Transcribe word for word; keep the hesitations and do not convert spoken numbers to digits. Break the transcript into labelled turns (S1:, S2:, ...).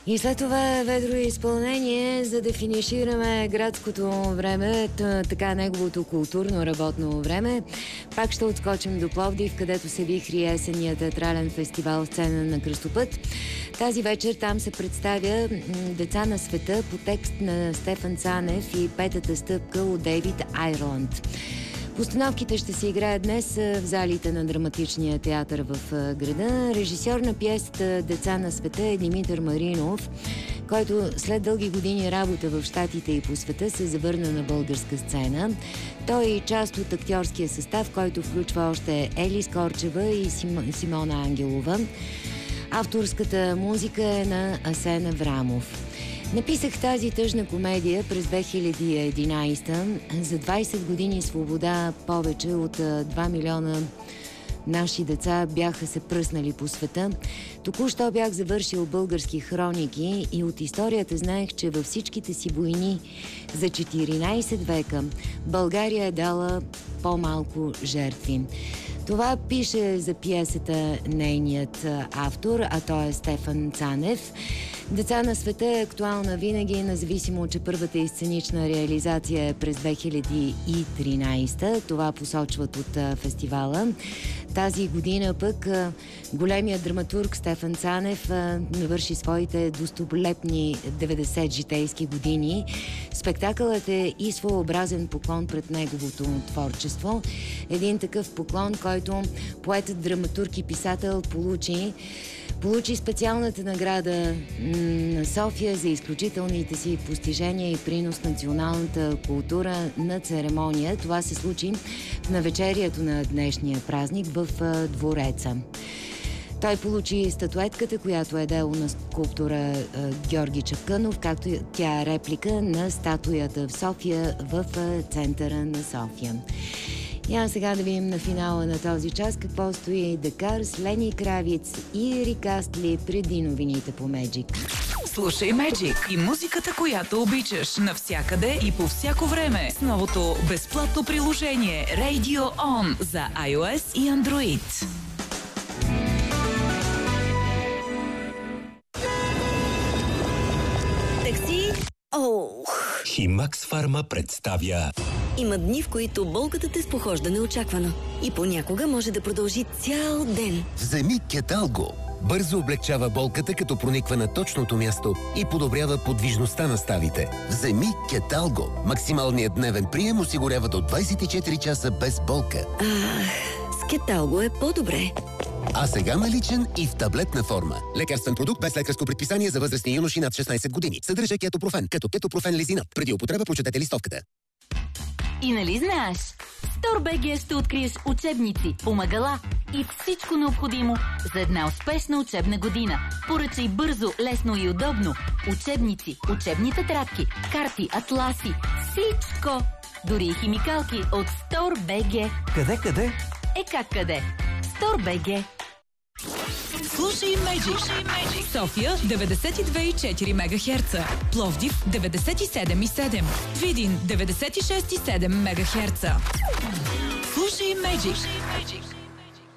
S1: И след това ведро изпълнение, за да финишираме градското време, така неговото културно работно време. Пак ще отскочим до Пловдив, където се вихри есенния театрален фестивал Сцена на кръстопът. Тази вечер там се представя Деца на света по текст на Стефан Цанев и Петата стъпка от Дейвид Айрланд. Постановките ще се играят днес в залите на Драматичния театър в града. Режисьор на пиесата Деца на света е Димитър Маринов, който след дълги години работа в Щатите и по света се завърна на българска сцена. Той е част от актьорския състав, който включва още Елис Корчева и Сим... Симона Ангелова. Авторската музика е на Асен Аврамов. Написах тази тъжна комедия през две хиляди и единадесета. За двадесет години свобода повече от два милиона наши деца бяха се пръснали по света. Току-що бях завършил български хроники и от историята знаех, че във всичките си войни за четиринадесет века България е дала по-малко жертви. Това пише за пиесата нейният автор, а той е Стефан Цанев. Деца на света е актуална винаги, независимо, че първата изценична реализация е през две хиляди и тринадесета. Това посочват от фестивала. Тази година пък големият драматург Стефан Цанев навърши своите достолепни деветдесет житейски години. Спектакълът е и своеобразен поклон пред неговото творчество. Един такъв поклон, който поетът, драматург и писател получи Получи специалната награда на София за изключителните си постижения и принос в националната култура на церемония. Това се случи в навечерието на днешния празник в Двореца. Той получи статуетката, която е дело на скулптора Георги Чапкънов, както тя е реплика на статуята в София, в центъра на София. Я сега да видим на финала на този час какво стои Дакар с Лени Кравиц и Рик Астли преди новините по Меджик.
S2: Слушай Меджик и музиката, която обичаш, навсякъде и по всяко време с новото безплатно приложение Radio On за iOS и Android.
S3: Такси? Оу!
S4: Химакс Фарма представя.
S3: Има дни, в които болката те спохожда неочаквано. И понякога може да продължи цял ден.
S5: Вземи Кеталго. Бързо облегчава болката, като прониква на точното място и подобрява подвижността на ставите. Вземи Кеталго. Максималният дневен прием осигурява до двадесет и четири часа без болка.
S3: Ах, с Кеталго е по-добре.
S5: А сега наличен и в таблетна форма. Лекарствен продукт без лекарско предписание за възрастни юноши над шестнадесет години. Съдържа кетопрофен, като кетопрофен лизинат. Преди употреба прочетете листовката.
S6: И нали знаеш? В StoreBG ще откриеш учебници, помагала и всичко необходимо за една успешна учебна година. Поръчай бързо, лесно и удобно. Учебници, учебни тетрадки, карти, атласи, всичко! Дори и химикалки от StoreBG.
S7: Къде, къде?
S6: Е как къде? StoreBG.
S2: Слушай Меджик. София деветдесет и две и четири мегахерца. Пловдив деветдесет и седем и седем. Видин деветдесет и шест и седем мегахерца. Слушай Меджик.